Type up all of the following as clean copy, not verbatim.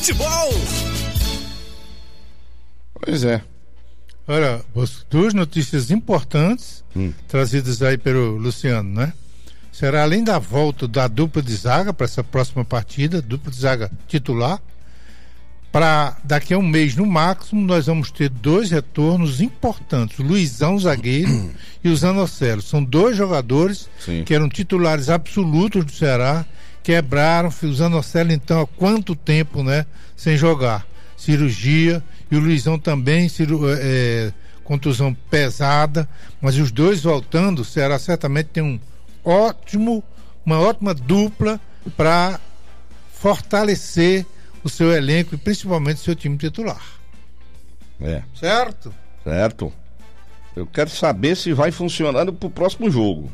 futebol. Pois é. Olha, duas notícias importantes trazidas aí pelo Luciano, né? Será além da volta da dupla de zaga para essa próxima partida, dupla de zaga titular, para daqui a um mês no máximo nós vamos ter dois retornos importantes, o Luizão, zagueiro, e o Zanocelo. São dois jogadores que eram titulares absolutos do Ceará, quebraram, o Zanocelo então há quanto tempo, né, sem jogar, cirurgia, e o Luizão também, contusão pesada, mas os dois voltando, o Ceará certamente tem uma ótima dupla para fortalecer o seu elenco e principalmente o seu time titular. Certo? Certo. Eu quero saber se vai funcionando pro próximo jogo.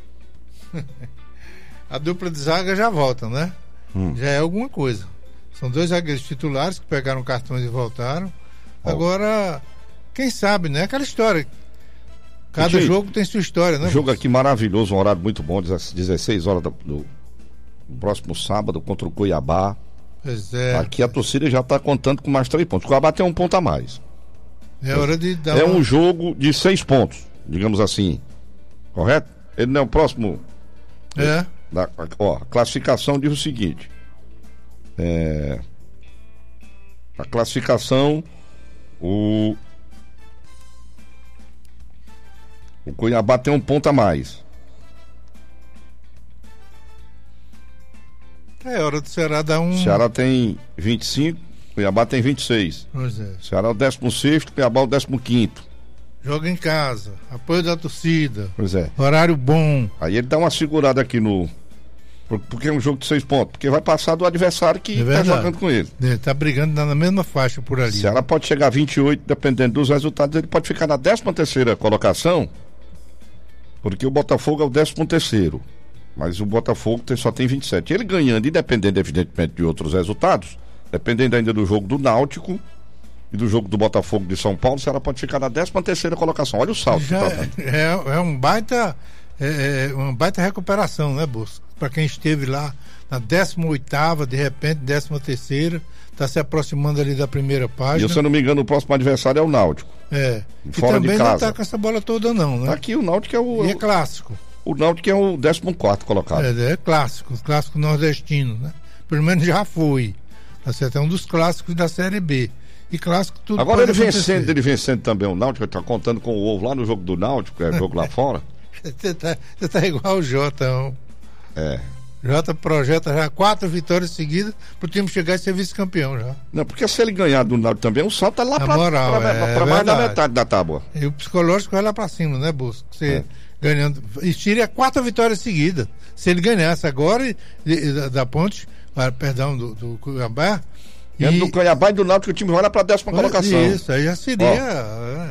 A dupla de zaga já volta, né? Já é alguma coisa. São dois zagueiros titulares que pegaram cartões e voltaram. Agora, quem sabe, né? Aquela história. Cada jogo tem sua história, né? Jogo aqui maravilhoso, um horário muito bom, 16 horas do próximo sábado contra o Cuiabá. Pois é. Aqui a torcida já está contando com mais 3 pontos. O Cuiabá tem um ponto a mais. É hora de dar um jogo de 6 pontos, digamos assim. Correto? Ele não é o próximo. A classificação diz o seguinte. A classificação, o Cuiabá tem um ponto a mais. É hora do Ceará dar um. O Ceará tem 25, Cuiabá tem 26. Pois é. O Ceará é o 16º, Cuiabá é o 15º. Joga em casa, apoio da torcida. Pois é. Horário bom. Aí ele dá uma segurada aqui porque é um jogo de 6 pontos. Porque vai passar do adversário que está jogando com ele. Ele está brigando na mesma faixa por ali. O Ceará pode chegar a 28, dependendo dos resultados, ele pode ficar na 13ª colocação. Porque o Botafogo é o 13º. Mas o Botafogo só tem 27. Ele ganhando, independente, evidentemente, de outros resultados, dependendo ainda do jogo do Náutico e do jogo do Botafogo de São Paulo, o Ceará pode ficar na 13ª colocação. Olha o salto que tá dando. É uma baita recuperação, né, Bosco? Para quem esteve lá na 18ª, de repente 13ª, está se aproximando ali da primeira página. E se eu não me engano, o próximo adversário é o Náutico. Fora e também de casa. Não está com essa bola toda não, né? Aqui o Náutico é o... E é clássico. O Náutico é o 14º colocado. É clássico nordestino, né? Pelo menos já foi. É um dos clássicos da Série B. E clássico tudo. Agora ele vencendo também o Náutico, ele tá contando com o ovo lá no jogo do Náutico, jogo lá fora. Você tá igual o Jota. Jota projeta já 4 vitórias seguidas pro time chegar e ser vice-campeão já. Não, porque se ele ganhar do Náutico também, o salto tá lá pra mais da metade da tábua. E o psicológico vai lá pra cima, né, Busco? Você ganhando. E tira 4 vitórias seguidas. Se ele ganhasse agora da Ponte, perdão, do Cuiabá. Do Cuiabá e do Náutico, o time vai lá pra 10ª colocação. Isso, aí já seria.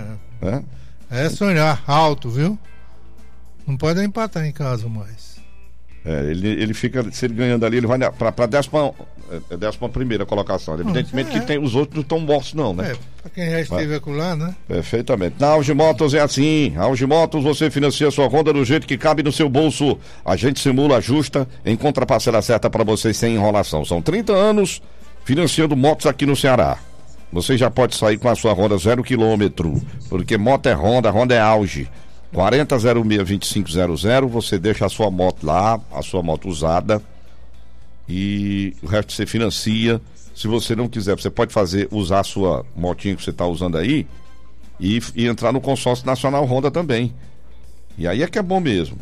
Sonhar alto, viu? Não pode empatar em casa mais. Ele fica, se ele ganhando ali, ele vai pra 11ª colocação. Evidentemente que tem, os outros não estão mortos não, né? Pra quem já esteve acolá, né? Perfeitamente. Na Auge Motos é assim. A Auge Motos você financia sua Honda do jeito que cabe no seu bolso. A gente simula, ajusta, encontra a parcela certa para vocês sem enrolação. São 30 anos financiando motos aqui no Ceará. Você já pode sair com a sua Honda 0 km, porque moto é Honda, Honda é Auge. 4006-2500, você deixa a sua moto lá, a sua moto usada, e o resto você financia. Se você não quiser, você pode usar a sua motinha que você está usando aí e entrar no consórcio nacional Honda também. E aí é que é bom mesmo.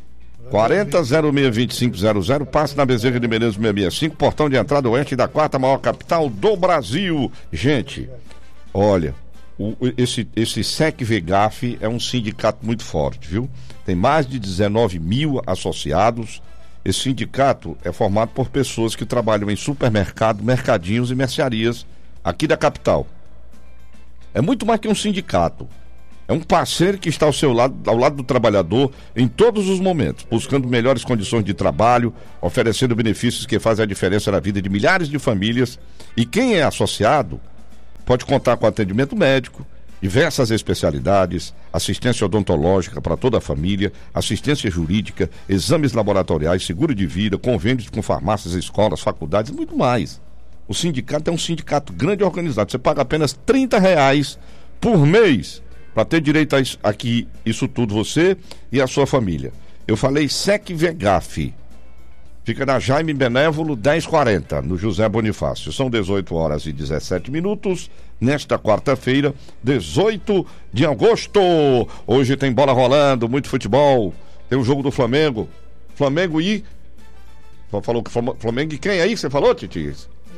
4006-2500, passe na Bezerra de Menezes 665, portão de entrada oeste da 4ª maior capital do Brasil. Gente, olha, esse SEC-VEGAF é um sindicato muito forte, viu? Tem mais de 19 mil associados. Esse sindicato é formado por pessoas que trabalham em supermercado, mercadinhos e mercearias aqui da capital. É muito mais que um sindicato. É um parceiro que está ao lado do trabalhador em todos os momentos, buscando melhores condições de trabalho, oferecendo benefícios que fazem a diferença na vida de milhares de famílias. E quem é associado pode contar com atendimento médico, diversas especialidades, assistência odontológica para toda a família, assistência jurídica, exames laboratoriais, seguro de vida, convênios com farmácias, escolas, faculdades e muito mais. O sindicato é um sindicato grande e organizado. Você paga apenas R$30 por mês para ter direito a isso tudo, você e a sua família. Eu falei SEC Vegaf. Fica na Jaime Benévolo 1040, no José Bonifácio. São 18h17, nesta quarta-feira, 18 de agosto. Hoje tem bola rolando, muito futebol. Tem o jogo do Flamengo. Flamengo e... Falou que Flamengo e quem aí que você falou, Titi?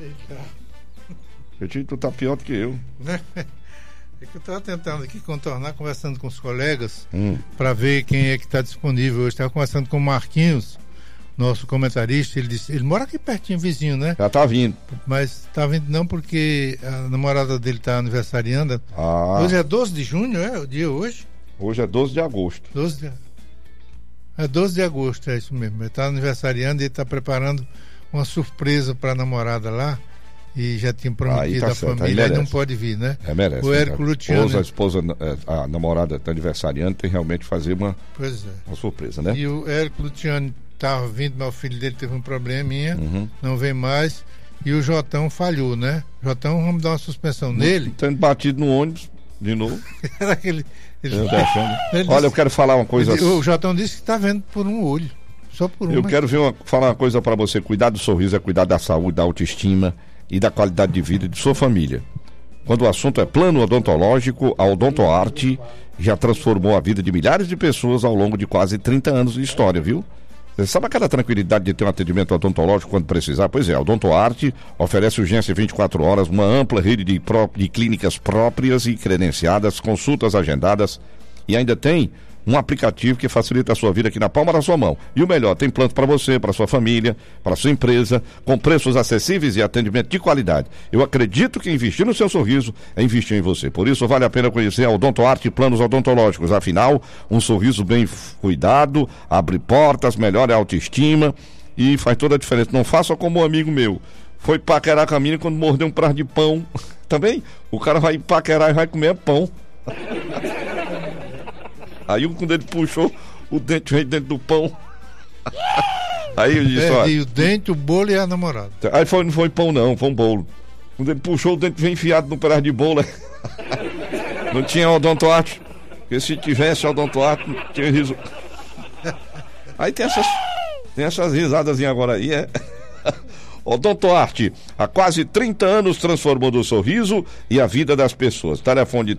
Titi, tu tá pior do que eu. É que eu estava tentando aqui contornar, conversando com os colegas, para ver quem é que está disponível hoje. Estava conversando com o Marquinhos, nosso comentarista. Ele disse, ele mora aqui pertinho, vizinho, né? Já tá vindo. Mas tá vindo não, porque a namorada dele tá aniversariando. Hoje é 12 de junho, é o dia hoje? Hoje é 12 de agosto. 12 de agosto, é isso mesmo. Ele tá aniversariando e está preparando uma surpresa para a namorada lá. E já tinha prometido a família, aí não pode vir, né? Merece. O Érico Luciano. A esposa, a namorada está aniversariando, tem realmente que fazer uma surpresa, né? E o Érico Luciano estava vindo, mas o filho dele teve um probleminha, não vem mais. E o Jotão falhou, né? Jotão, vamos dar uma suspensão nele. Tendo batido no ônibus de novo. Era aquele. Olha, eu quero falar uma coisa. O Jotão disse que está vendo por um olho. Só por um. Eu quero falar uma coisa para você. Cuidar do sorriso é cuidar da saúde, da autoestima e da qualidade de vida de sua família. Quando o assunto é plano odontológico, a OdontoArt já transformou a vida de milhares de pessoas ao longo de quase 30 anos de história, viu? Você sabe aquela tranquilidade de ter um atendimento odontológico quando precisar? Pois é, a OdontoArt oferece urgência 24 horas, uma ampla rede de clínicas próprias e credenciadas, consultas agendadas e ainda tem um aplicativo que facilita a sua vida aqui na palma da sua mão. E o melhor, tem plano para você, para sua família, para sua empresa, com preços acessíveis e atendimento de qualidade. Eu acredito que investir no seu sorriso é investir em você. Por isso, vale a pena conhecer a OdontoArt Planos Odontológicos. Afinal, um sorriso bem cuidado, abre portas, melhora a autoestima e faz toda a diferença. Não faça como um amigo meu. Foi paquerar com a mina quando mordeu um prato de pão. Também, o cara vai paquerar e vai comer pão. Aí quando ele puxou, o dente veio dentro do pão. Aí eu disse, olha, o dente, o bolo e a namorada. Aí não foi pão não, foi um bolo. Quando ele puxou, o dente veio enfiado num pedaço de bolo. Não tinha OdontoArt. Porque se tivesse OdontoArt, tinha riso. Aí tem essas risadazinhas agora aí, OdontoArt, há quase 30 anos transformando o sorriso e a vida das pessoas. Telefone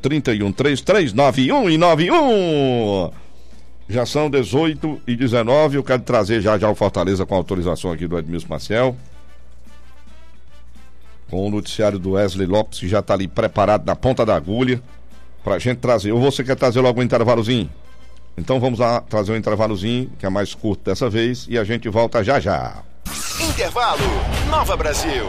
3133-9191. Já são 18h19. Eu quero trazer já o Fortaleza com autorização aqui do Edmilson Maciel. Com o noticiário do Wesley Lopes, que já está ali preparado na ponta da agulha pra gente trazer. Ou você quer trazer logo um intervalozinho? Então vamos lá trazer um intervalozinho, que é mais curto dessa vez, e a gente volta já já. Intervalo, Nova Brasil.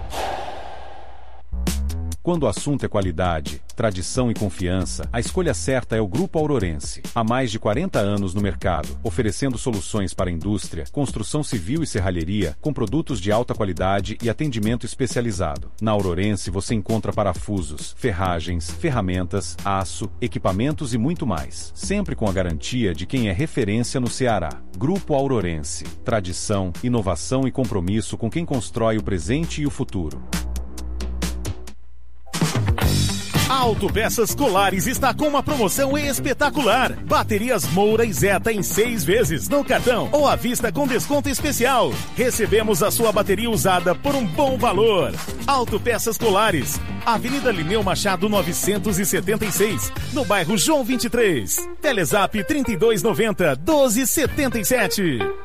Quando o assunto é qualidade, tradição e confiança, a escolha certa é o Grupo Aurorense. Há mais de 40 anos no mercado, oferecendo soluções para a indústria, construção civil e serralheria, com produtos de alta qualidade e atendimento especializado. Na Aurorense você encontra parafusos, ferragens, ferramentas, aço, equipamentos e muito mais. Sempre com a garantia de quem é referência no Ceará. Grupo Aurorense. Tradição, inovação e compromisso com quem constrói o presente e o futuro. A Autopeças Colares está com uma promoção espetacular. Baterias Moura e Zeta em 6 vezes no cartão ou à vista com desconto especial. Recebemos a sua bateria usada por um bom valor. Autopeças Colares, Avenida Lineu Machado 976, no bairro João 23. Telezap 3290-1277.